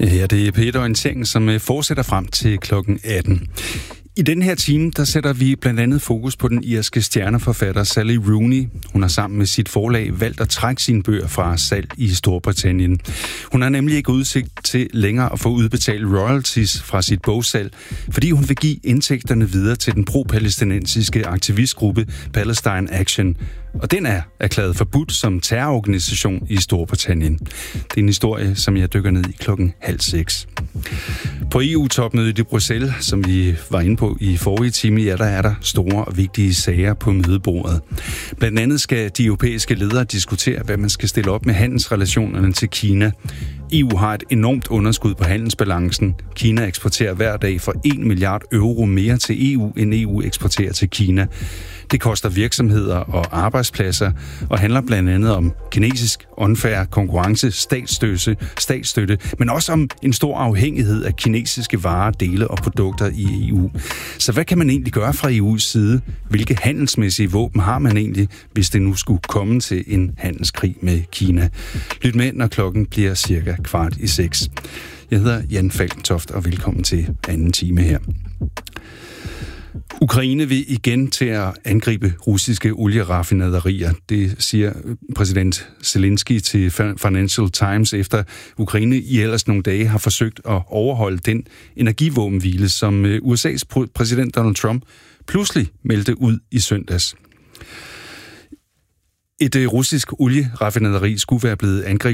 Ja, det er P1-orienteringen, som fortsætter frem til klokken 18. I den her time, der sætter vi blandt andet fokus på den irske stjerneforfatter Sally Rooney. Hun har sammen med sit forlag valgt at trække sine bøger fra salg i Storbritannien. Hun har nemlig ikke udsigt til længere at få udbetalt royalties fra sit bogsalg, fordi hun vil give indtægterne videre til den pro-palæstinensiske aktivistgruppe Palestine Action. Og den er erklæret forbudt som terrororganisation i Storbritannien. Det er en historie, som jeg dykker ned i klokken 5:30. På EU-topmødet i Bruxelles, som vi var inde på i forrige time, ja, der er der store og vigtige sager på mødebordet. Blandt andet skal de europæiske ledere diskutere, hvad man skal stille op med handelsrelationerne til Kina. EU har et enormt underskud på handelsbalancen. Kina eksporterer hver dag for 1 milliard euro mere til EU, end EU eksporterer til Kina. Det koster virksomheder og arbejdspladser, og handler blandt andet om kinesisk unfair konkurrence, statsstøtte, men også om en stor afhængighed af kinesiske varer, dele og produkter i EU. Så hvad kan man egentlig gøre fra EU's side? Hvilke handelsmæssige våben har man egentlig, hvis det nu skulle komme til en handelskrig med Kina? Lyt med, når klokken bliver cirka 5:15. Jeg hedder Jan Falkentoft, og velkommen til anden time her. Ukraine vil igen til at angribe russiske olieraffinaderier. Det siger præsident Zelensky til Financial Times, efter Ukraine i ellers nogle dage har forsøgt at overholde den energivåbenhvile, som USA's præsident Donald Trump pludselig meldte ud i søndags. Et russisk olieraffinaderi skulle være blevet angrebet